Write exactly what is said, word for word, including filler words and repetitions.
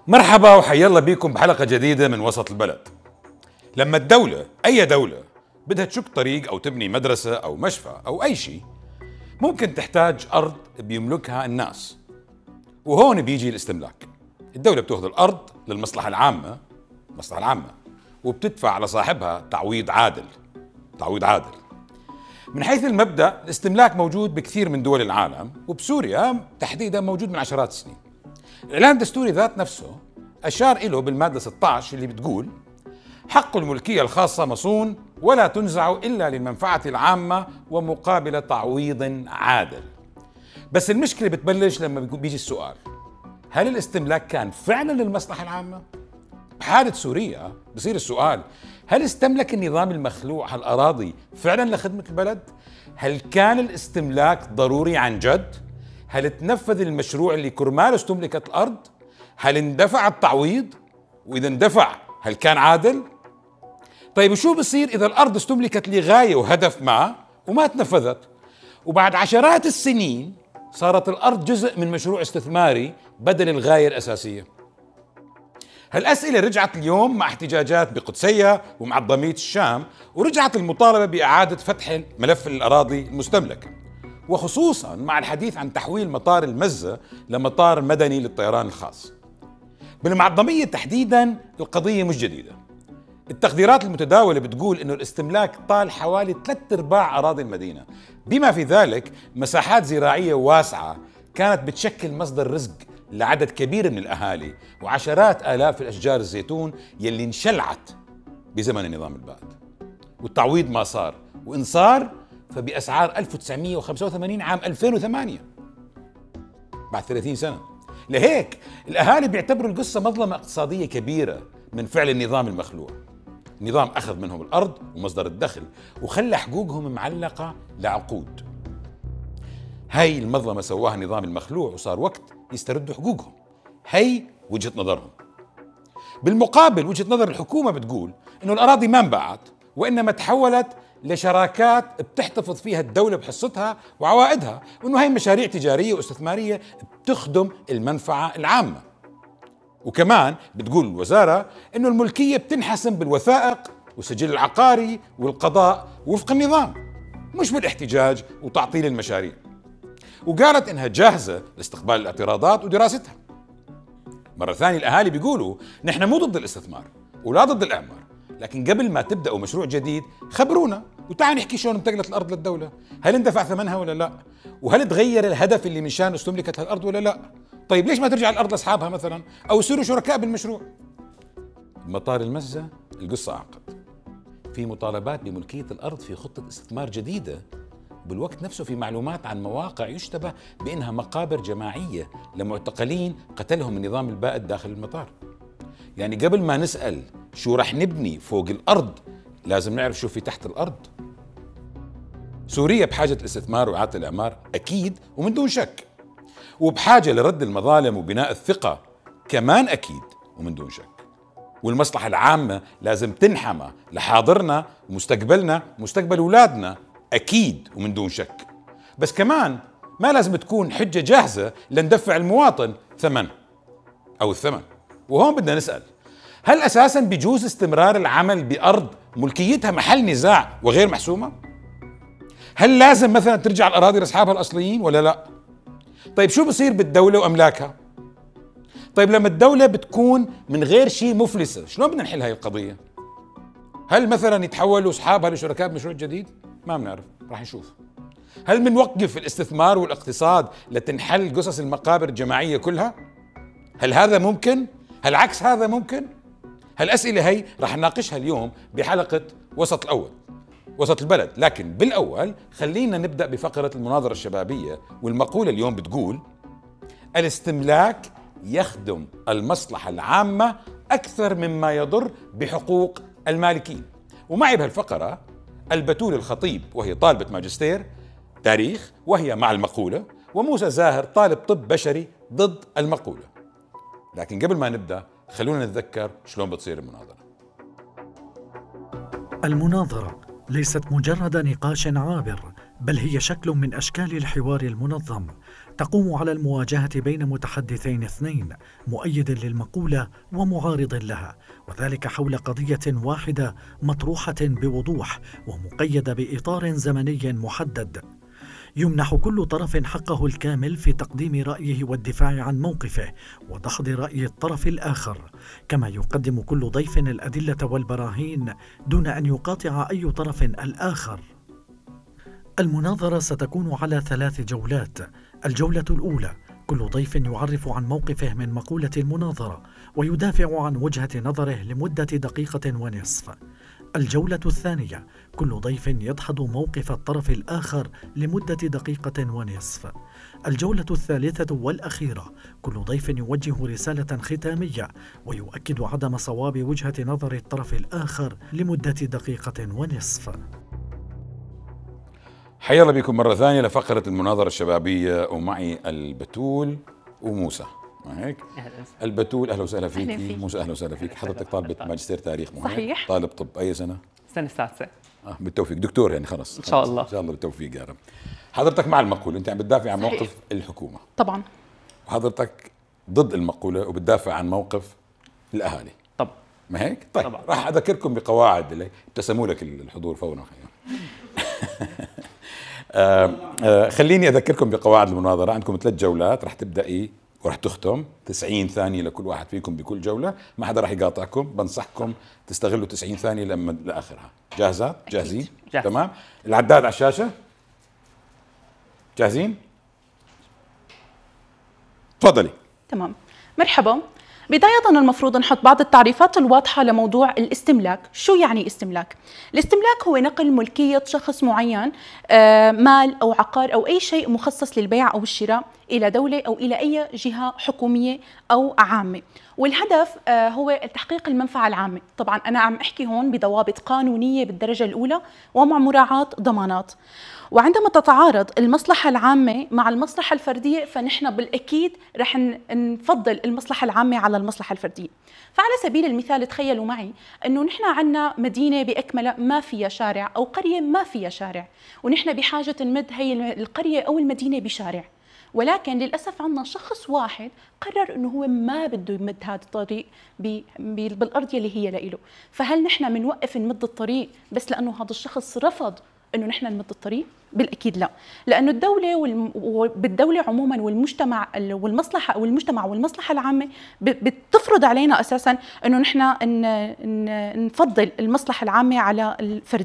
مرحبا وحيا الله بيكم بحلقة جديدة من وسط البلد. لما الدولة أي دولة بدها تشق طريق أو تبني مدرسة أو مشفى أو أي شيء، ممكن تحتاج أرض بيملكها الناس، وهون بيجي الاستملاك. الدولة بتأخذ الأرض للمصلحة العامة، المصلحة العامة، وبتدفع على صاحبها تعويض عادل. تعويض عادل. من حيث المبدأ الاستملاك موجود بكثير من دول العالم، وبسوريا تحديدا موجود من عشرات السنين. الإعلان الدستوري ذات نفسه أشار إله بالمادة ستة عشر اللي بتقول: حق الملكية الخاصة مصون ولا تنزع إلا للمنفعة العامة ومقابل تعويض عادل. بس المشكلة بتبلش لما بيجي السؤال: هل الاستملاك كان فعلا للمصلحة العامة؟ بحالة سوريا بصير السؤال: هل استملك النظام المخلوع هالأراضي فعلا لخدمة البلد؟ هل كان الاستملاك ضروري عن جد؟ هل تنفذ المشروع اللي كرماله استملكت الأرض؟ هل اندفع التعويض؟ وإذا اندفع هل كان عادل؟ طيب شو بصير إذا الأرض استملكت لغاية وهدف ما وما تنفذت، وبعد عشرات السنين صارت الأرض جزء من مشروع استثماري بدل الغاية الأساسية؟ هالأسئلة رجعت اليوم مع احتجاجات بقدسية ومعظمية الشام، ورجعت المطالبة بإعادة فتح ملف الأراضي المستملكة، وخصوصا مع الحديث عن تحويل مطار المزة لمطار مدني للطيران الخاص. بالمعظمية تحديدا القضية مش جديدة. التقديرات المتداولة بتقول انه الاستملاك طال حوالي ثلاث ارباع اراضي المدينة، بما في ذلك مساحات زراعية واسعة كانت بتشكل مصدر رزق لعدد كبير من الاهالي، وعشرات الاف الاشجار الزيتون يلي انشلعت بزمن النظام البائد. والتعويض ما صار، وان صار فبأسعار ألف وتسعمئة وخمسة وثمانين عام ألفين وثمانية، بعد ثلاثين سنة. لهيك الأهالي بيعتبروا القصة مظلمة اقتصادية كبيرة من فعل النظام المخلوع. النظام أخذ منهم الأرض ومصدر الدخل وخلى حقوقهم معلقة لعقود. هاي المظلمة سواها النظام المخلوع، وصار وقت يستردوا حقوقهم. هاي وجهة نظرهم. بالمقابل وجهة نظر الحكومة بتقول إنه الأراضي ما انباعت، وإنما تحولت لشراكات بتحتفظ فيها الدولة بحصتها وعوائدها، وإنه هاي مشاريع تجارية واستثمارية بتخدم المنفعة العامة. وكمان بتقول الوزارة إنه الملكية بتنحسم بالوثائق والسجل العقاري والقضاء وفق النظام، مش بالاحتجاج وتعطيل المشاريع. وقالت إنها جاهزة لاستقبال الاعتراضات ودراستها. مرة ثانية الأهالي بيقولوا: نحن مو ضد الاستثمار ولا ضد الإعمار، لكن قبل ما تبدأوا مشروع جديد خبرونا وتعالوا نحكي شلون انتقلت الأرض للدولة، هل اندفع ثمنها ولا لا؟ وهل تغير الهدف اللي من شانه استملكت هالأرض ولا لا؟ طيب ليش ما ترجع الأرض لأصحابها مثلا، أو يصيروا شركاء بالمشروع؟ مطار المزة القصة أعقد. في مطالبات بملكية الأرض في خطة استثمار جديدة، بالوقت نفسه في معلومات عن مواقع يشتبه بأنها مقابر جماعية لمعتقلين قتلهم النظام البائد داخل المطار. يعني قبل ما نسأل شو رح نبني فوق الأرض لازم نعرف شو في تحت الأرض. سوريا بحاجة الاستثمار وإعادة الإعمار أكيد ومن دون شك، وبحاجة لرد المظالم وبناء الثقة كمان أكيد ومن دون شك. والمصلحة العامة لازم تنحمى لحاضرنا ومستقبلنا ومستقبل أولادنا أكيد ومن دون شك. بس كمان ما لازم تكون حجة جاهزة لندفع المواطن ثمن أو الثمن. وهون بدنا نسأل: هل أساساً بيجوز استمرار العمل بأرض ملكيتها محل نزاع وغير محسومة؟ هل لازم مثلاً ترجع الأراضي لأصحابها الأصليين ولا لا؟ طيب شو بصير بالدولة وأملاكها؟ طيب لما الدولة بتكون من غير شيء مفلسة، شلون بدنا نحل هاي القضية؟ هل مثلاً يتحولوا أصحابها لشركاء بمشروع جديد؟ ما بنعرف، راح نشوف. هل بنوقف الاستثمار والاقتصاد لتنحل قصص المقابر الجماعية كلها؟ هل هذا ممكن؟ هل عكس هذا ممكن؟ هالأسئلة هي رح نناقشها اليوم بحلقة وسط الأول، وسط البلد. لكن بالأول خلينا نبدأ بفقرة المناظرة الشبابية، والمقولة اليوم بتقول: الاستملاك يخدم المصلحة العامة أكثر مما يضر بحقوق المالكين. ومعي بهالفقرة البتول الخطيب وهي طالبة ماجستير تاريخ وهي مع المقولة، وموسى زاهر طالب طب بشري ضد المقولة. لكن قبل ما نبدأ خلونا نتذكر شلون بتصير المناظرة. المناظرة ليست مجرد نقاش عابر، بل هي شكل من أشكال الحوار المنظم، تقوم على المواجهة بين متحدثين اثنين، مؤيد للمقولة ومعارض لها، وذلك حول قضية واحدة مطروحة بوضوح ومقيدة بإطار زمني محدد. يمنح كل طرف حقه الكامل في تقديم رأيه والدفاع عن موقفه ودحض رأي الطرف الآخر، كما يقدم كل ضيف الأدلة والبراهين دون أن يقاطع أي طرف الآخر. المناظرة ستكون على ثلاث جولات. الجولة الأولى كل ضيف يعرف عن موقفه من مقولة المناظرة ويدافع عن وجهة نظره لمدة دقيقة ونصف. الجولة الثانية كل ضيف يدحض موقف الطرف الآخر لمدة دقيقة ونصف. الجولة الثالثة والأخيرة كل ضيف يوجه رسالة ختامية ويؤكد عدم صواب وجهة نظر الطرف الآخر لمدة دقيقة ونصف. حيا الله بكم مرة ثانية لفقرة المناظرة الشبابية، ومعي البتول وموسى. ما هيك؟ البتول أهلا وسهلا فيك. موسى أهلا وسهلا فيك. حضرتك طالبة ماجستير تاريخ، مو صحيح؟ طالب طب أي سنة؟ السنة السادسة. آه بالتوفيق، دكتور يعني خلص. إن شاء الله. إن شاء الله بالتوفيق يا رب. حضرتك مع المقولة، أنت عم بتدافع عن موقف الحكومة. طبعا. وحضرتك ضد المقولة وبتدافع عن موقف الأهالي. طبعا. ما هيك؟ طيب طبعا. راح أذكركم بقواعد اللي ابتسموا لك الحضور فورا. آه آه خليني أذكركم بقواعد المناظرة. عندكم ثلاث جولات رح تبدأي ورح تختم، تسعين ثانية لكل واحد فيكم بكل جولة، ما حدا رح يقاطعكم. بنصحكم تستغلوا تسعين ثانية لما لآخرها. جاهزات؟ جاهزين؟ جاهز. تمام؟ العداد على الشاشة؟ جاهزين؟ تفضلي. تمام. مرحبا. بداية المفروض نحط بعض التعريفات الواضحة لموضوع الاستملاك. شو يعني استملاك؟ الاستملاك هو نقل ملكية شخص معين، آه مال أو عقار أو أي شيء مخصص للبيع أو الشراء إلى دولة أو إلى أي جهة حكومية أو عامة، والهدف آه هو تحقيق المنفعة العامة. طبعا أنا عم أحكي هون بضوابط قانونية بالدرجة الأولى ومع مراعاة ضمانات. وعندما تتعارض المصلحة العامة مع المصلحة الفردية فنحن بالأكيد رح نفضل المصلحة العامة على المصلحة الفردية. فعلى سبيل المثال تخيلوا معي أنه نحن عنا مدينة بأكملها ما فيها شارع أو قرية ما فيها شارع، ونحن بحاجة نمد هي القرية أو المدينة بشارع، ولكن للأسف عنا شخص واحد قرر أنه هو ما بده يمد هذا الطريق بالأرضية اللي هي لإله. فهل نحن منوقف نمد الطريق بس لأنه هذا الشخص رفض انه نحن نمد الطريق؟ بالاكيد لا، لانه الدوله وبالدوله عموما والمجتمع والمصلحه والمجتمع والمصلحه العامه بتفرض علينا اساسا انه نحن نفضل المصلحه العامه على الفرديه.